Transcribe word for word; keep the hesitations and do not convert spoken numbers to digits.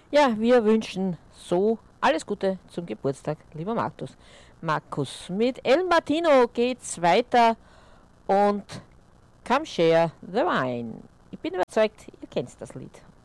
Ja, wir wünschen so alles Gute zum Geburtstag, lieber Markus. Markus, mit El Martino geht's weiter und Come Share the Wine. Ich bin überzeugt, ihr kennt das Lied.